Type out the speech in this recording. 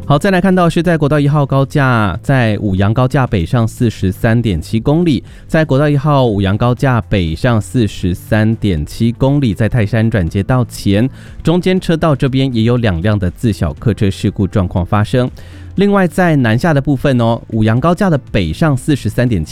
好，再来看到是在国道1号高架，在五杨高架北上 43.7 公里，在国道1号五杨高架北上 43.7 公里，在泰山转接道前，中间车道这边也有2辆的自小客车事故状况发生。另外在南下的部分五杨高架的北上 43.7